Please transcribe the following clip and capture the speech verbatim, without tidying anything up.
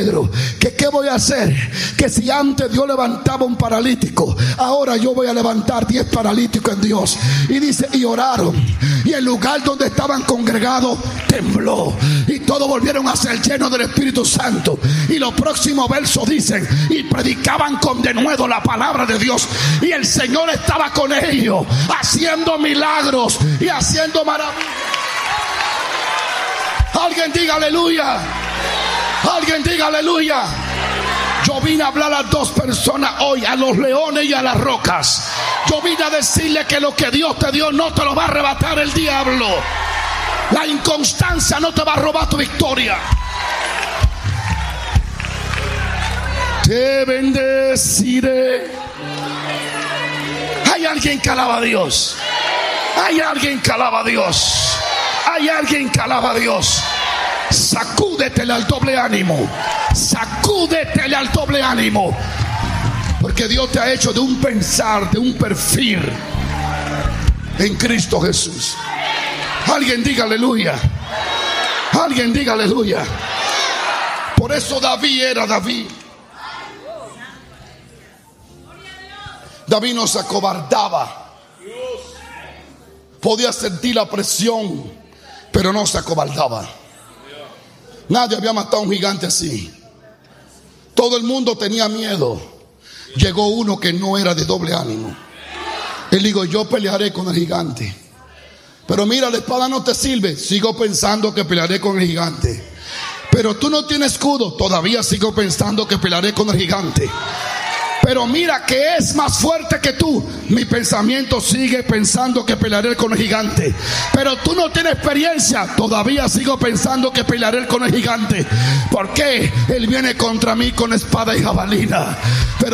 que qué voy a hacer, que si antes Dios levantaba un paralítico, ahora yo voy a levantar diez paralíticos en Dios. Y dice, y oraron, y el lugar donde estaban congregados tembló, y todos volvieron a ser llenos del Espíritu Santo. Y los próximos versos dicen, y predicaban con denuedo la palabra de Dios, y el Señor estaba con ellos, haciendo milagros y haciendo maravillas. Alguien diga aleluya. Alguien diga aleluya. Yo vine a hablar a dos personas hoy, a los leones y a las rocas. Yo vine a decirle que lo que Dios te dio no te lo va a arrebatar el diablo. La inconstancia no te va a robar tu victoria. Te bendeciré. Hay alguien que alaba a Dios. Hay alguien que alaba a Dios. Hay alguien que alaba a Dios. Sacúdetele al doble ánimo. Sacúdetele al doble ánimo. Porque Dios te ha hecho de un pensar, de un perfil en Cristo Jesús. Alguien diga aleluya. Alguien diga aleluya. Por eso David era David. David no se acobardaba. Podía sentir la presión, pero no se acobardaba. Nadie había matado a un gigante así. Todo el mundo tenía miedo. Llegó uno que no era de doble ánimo. Él dijo, yo pelearé con el gigante. Pero mira, la espada no te sirve. Sigo pensando que pelearé con el gigante. Pero tú no tienes escudo. Todavía sigo pensando que pelearé con el gigante. Pero mira que es más fuerte que tú. Mi pensamiento sigue pensando que pelearé con el gigante. Pero tú no tienes experiencia. Todavía sigo pensando que pelearé con el gigante. ¿Por qué? Él viene contra mí con espada y jabalina. Pero